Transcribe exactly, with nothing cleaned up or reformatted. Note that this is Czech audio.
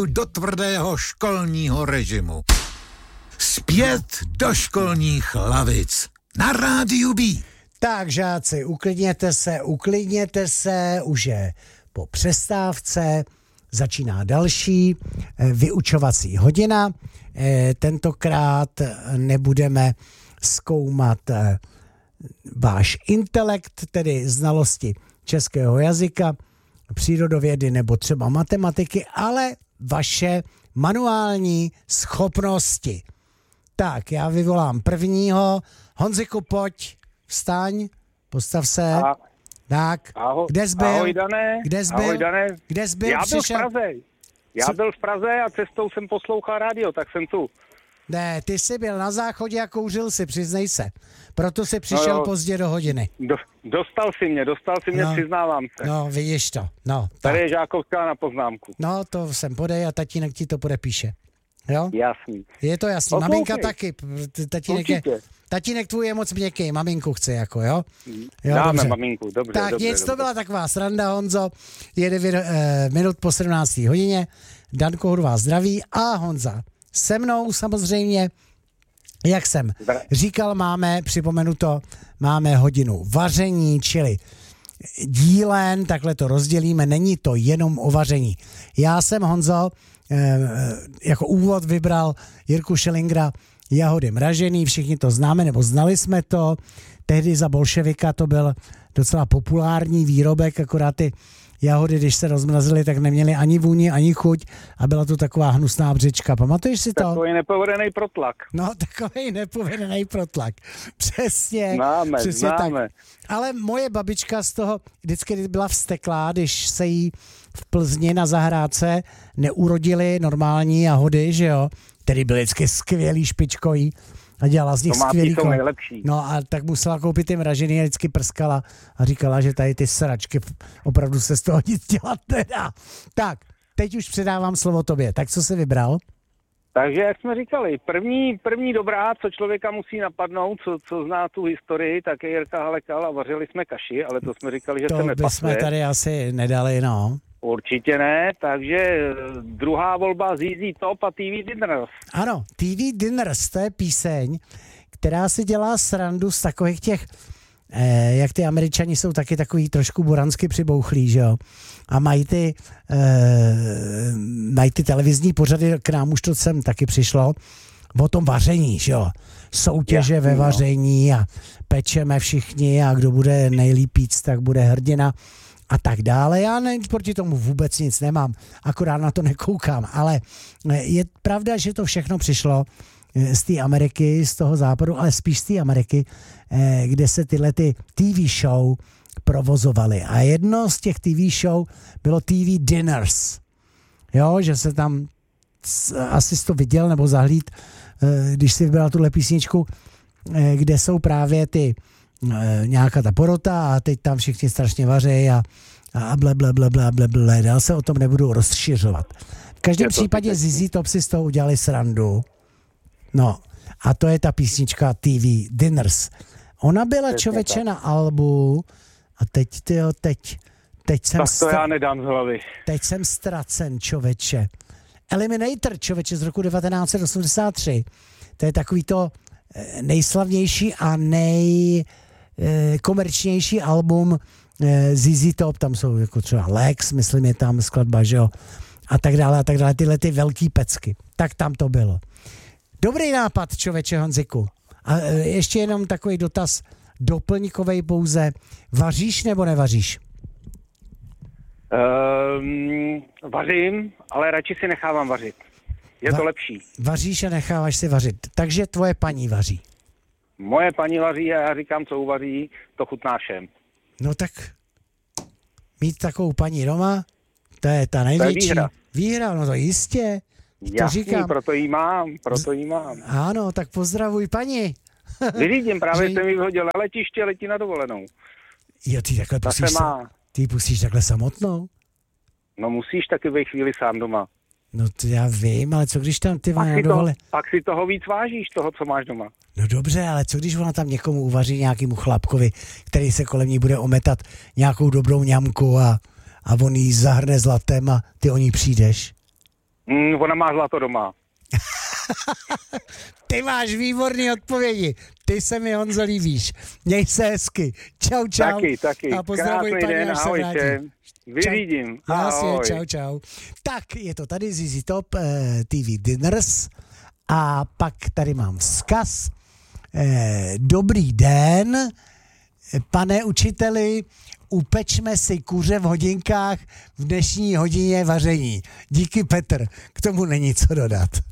do tvrdého školního režimu. Zpět do školních lavic. Na rádiu B. Tak, žáci, uklidněte se, uklidněte se, už je po přestávce, začíná další vyučovací hodina. Tentokrát nebudeme zkoumat váš intelekt, tedy znalosti českého jazyka, přírodovědy nebo třeba matematiky, ale vaše manuální schopnosti. Tak, já vyvolám prvního. Honziku, pojď, vstaň, postav se. A, tak, aho, kde jsi byl? Ahoj, Dané. Kde jsi Ahoj, byl? Dané. Kde jsi byl? Já byl Přišel? v Praze. Já Co? byl v Praze a cestou jsem poslouchal rádio, tak jsem tu. Ne, ty jsi byl na záchodě a kouřil si, přiznej se. Proto jsi přišel no pozdě do hodiny. Do, dostal si mě, dostal si mě, No. přiznávám se. No, vidíš to. No, tak. Tady je Žákovská na poznámku. No, to sem podej a tatínek ti to podepíše. Jo? Jasný. Je to jasný. Poslouchej. Maminka taky. T- Tatínek, je, Určitě. tatínek tvůj je moc měkký, maminku chce jako, jo? jo Dáme dobře. maminku, dobře, Tak dobře, nic, dobře. to byla taková sranda, Honzo. Je devět eh, minut po sedmnácté hodině. Danko Hur vás zdraví a Honza se mnou samozřejmě. Jak jsem říkal, máme, připomenu to, máme hodinu vaření, čili dílen, takhle to rozdělíme, není to jenom o vaření. Já jsem, Honzo, eh, jako úvod vybral Jirku Schellingra Jahody mražený, všichni to známe, nebo znali jsme to, tehdy za bolševika to byl docela populární výrobek, akorát ty jahody, když se rozmrazily, tak neměly ani vůni, ani chuť a byla to taková hnusná břička. Pamatuješ si to? Takový nepovedený protlak. No, takový nepovedený protlak. Přesně. Známe, přesně známe. Tak. Ale moje babička z toho vždycky byla vzteklá, když se jí v Plzni na zahrádce neurodily normální jahody, že jo, který byly vždycky skvělý, špičkový a dělala z nich skvělý. To nejlepší. No a tak musela koupit ty mražený a vždycky prskala a říkala, že tady ty sračky opravdu se z toho nic dělat nedá. Tak, teď už předávám slovo tobě. Tak co jsi vybral? Takže, jak jsme říkali, první, první dobrá, co člověka musí napadnout, co, co zná tu historii, tak je Jirka Halekal a vařili jsme kaši, ale to jsme říkali, že to se nepasuje. To bychom tady asi nedali, no. Určitě ne, takže druhá volba Z Z Top a T V Dinners. Ano, T V Dinners, to je píseň, která si dělá srandu z takových těch, eh, jak ty Američani jsou taky takový trošku buransky přibouchlí, že jo. A mají ty, eh, mají ty televizní pořady, k nám už to sem taky přišlo, o tom vaření, že jo. Soutěže Jasný, ve vaření a pečeme všichni a kdo bude nejlíp pít, tak bude hrdina a tak dále. Já ne, proti tomu vůbec nic nemám, akorát na to nekoukám, ale je pravda, že to všechno přišlo z té Ameriky, z toho západu, ale spíš z té Ameriky, kde se tyhle ty T V show provozovaly. A jedno z těch T V show bylo T V Dinners. Jo, že se tam, asi jsi to viděl nebo zahlíd, když si vybral tuhle písničku, kde jsou právě ty nějaká ta porota a teď tam všichni strašně vaří a, a ble, ble, ble, ble, ble, ble. Dál se o tom nebudu rozšiřovat. V každém případě Z Z Top si z toho udělali srandu. No, a to je ta písnička T V Dinners. Ona byla, člověče, na albu a teď, tyjo, teď, teď jsem... Tak to stra... já nedám z hlavy. Teď jsem ztracen, člověče. Eliminator, člověče, z roku devatenáct set osmdesát tři. To je takový to nejslavnější a nejkomerčnější album Z Z Top. Tam jsou jako třeba Lex, myslím je tam skladba, že jo, a tak dále, a tak dále. Tyhle ty velký pecky. Tak tam to bylo. Dobrý nápad, člověče, Honziku. A ještě jenom takový dotaz doplňkovej pouze. Vaříš nebo nevaříš? Um, vařím, ale radši si nechávám vařit. Je Va- to lepší. Vaříš a necháváš si vařit. Takže tvoje paní vaří. Moje paní vaří a já říkám, co uvaří, to chutná všem. No tak mít takovou paní doma, to je ta největší. To je výhra. Výhra, no to jistě. To Jasný, říkám. proto jí mám, proto jí mám. Ano, tak pozdravuj paní. Vyřídím, právě Že... jste mi vyhodil na letiště, letí na dovolenou. Jo, ty takhle Ta pustíš, se má. ty pustíš takhle samotnou? No musíš taky ve chvíli sám doma. No to já vím, ale co když tam ty Pak na si, to, dovole... pak si toho víc vážíš, toho, co máš doma. No dobře, ale co když ona tam někomu uvaří, nějakému chlapkovi, který se kolem ní bude ometat nějakou dobrou ňamku a, a on jí zahrne zlatem a ty o ní přijdeš? Mm, ona má zlato doma. Ty máš výborný odpovědi. Ty se mi, Honzo, líbíš. Měj se hezky. Čau, čau. Taky, taky. A pozdravuj paní, den, až se ahoj, vrátí. Vyřídím. Jasně, Ahoj. čau, čau. Tak, je to tady Z Z Top eh, T V Dinners a pak tady mám vzkaz. Eh, dobrý den, pane učiteli, upečme si kuře v hodinkách v dnešní hodině vaření. Díky, Petr. K tomu není co dodat.